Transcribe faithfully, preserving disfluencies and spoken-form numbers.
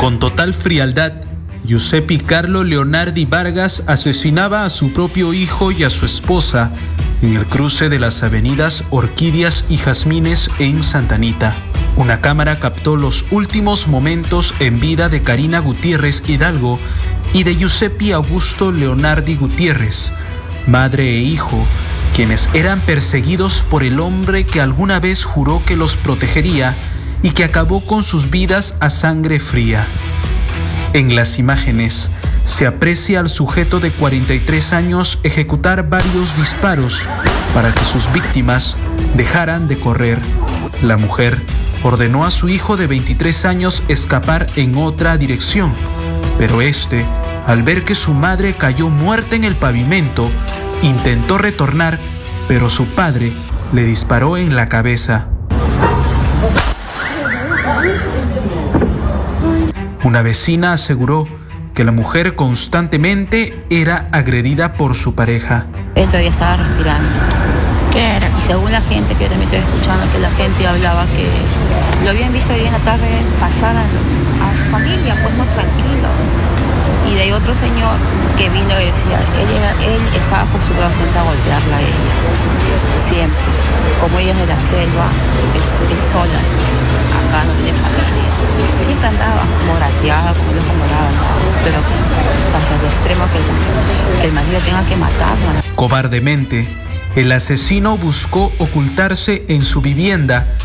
Con total frialdad, Giuseppe Carlo Leonardi Vargas asesinaba a su propio hijo y a su esposa en el cruce de las avenidas Orquídeas y Jazmines en Santa Anita. Una cámara captó los últimos momentos en vida de Karina Gutiérrez Hidalgo y de Giuseppe Augusto Leonardi Gutiérrez, madre e hijo, quienes eran perseguidos por el hombre que alguna vez juró que los protegería y que acabó con sus vidas a sangre fría. En las imágenes se aprecia al sujeto de cuarenta y tres años ejecutar varios disparos para que sus víctimas dejaran de correr. La mujer ordenó a su hijo de veintitrés años escapar en otra dirección, pero este, al ver que su madre cayó muerta en el pavimento, intentó retornar, pero su padre le disparó en la cabeza. Una vecina aseguró que la mujer constantemente era agredida por su pareja. Él todavía estaba respirando. ¿Qué era? Y según la gente, que yo también estoy escuchando, que la gente hablaba que lo habían visto hoy en la tarde pasar a, a su familia, pues no, tranquilo. Y de ahí otro señor que vino y decía, él, era, él estaba acostumbrado siempre a golpearla a ella, siempre. Como ella es de la selva, es, es sola, acá no tiene familia. Siempre andaba morateada, como loco morada, pero hasta el extremo que, que el marido tenga que matarla. Cobardemente, el asesino buscó ocultarse en su vivienda